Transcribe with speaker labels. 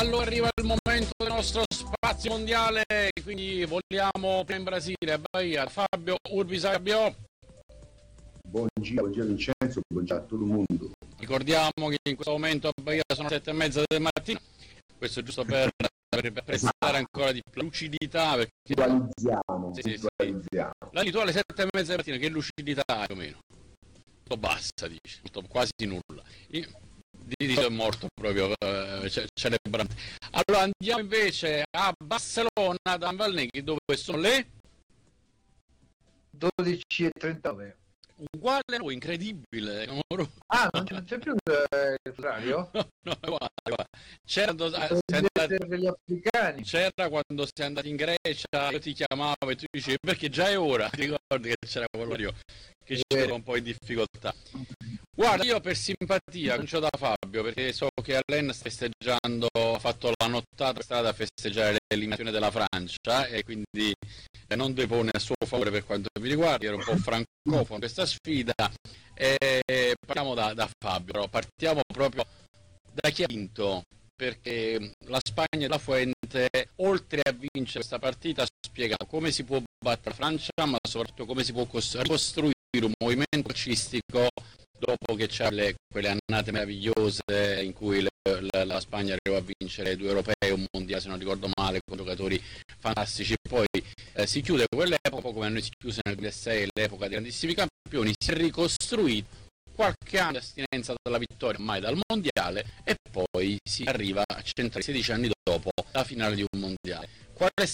Speaker 1: Allora arriva il momento del nostro spazio mondiale, quindi vogliamo prima in Brasile, a Bahia, Fabio Urbisabio.
Speaker 2: Buongiorno Vincenzo, buongiorno a tutto il mondo.
Speaker 1: Ricordiamo che in questo momento a Bahia sono le 7:30 del mattino, questo è giusto per prestare ancora di più lucidità.
Speaker 2: Visualizziamo.
Speaker 1: La lì tu alle 7:30 del mattino, che lucidità più o meno? Molto bassa, dice, quasi nulla. Didi è morto proprio celebrante. Allora andiamo invece a Barcellona da Valneghi, dove sono le
Speaker 3: 12:39.
Speaker 1: uguale a noi, incredibile.
Speaker 3: Ah, non c'è più il orario?
Speaker 1: No, guarda. C'era
Speaker 3: degli africani.
Speaker 1: C'era quando sei andato in Grecia, io ti chiamavo e tu dicevi perché già è ora, ti ricordi che c'era quello io che c'era un po' in difficoltà. Guarda, io per simpatia comincio da Fabio, perché so che Alain sta festeggiando, ha fatto la nottata per strada a festeggiare l'eliminazione della Francia e quindi non depone a suo favore per quanto mi riguarda. Ero un po' francofono in questa sfida e partiamo da Fabio, però partiamo proprio da chi ha vinto, perché la Spagna e la Fuente, oltre a vincere questa partita, spiega come si può battere la Francia, ma soprattutto come si può ricostruire un movimento calcistico dopo che c'è quelle annate meravigliose in cui la Spagna arrivò a vincere 2 europei, un mondiale se non ricordo male, con giocatori fantastici. Poi si chiude quell'epoca, come a noi si chiuse nel 2006 l'epoca dei grandissimi campioni, si è ricostruito qualche anno di astinenza dalla vittoria mai dal mondiale e poi si arriva a centrare 16 anni dopo la finale di un mondiale. Qual è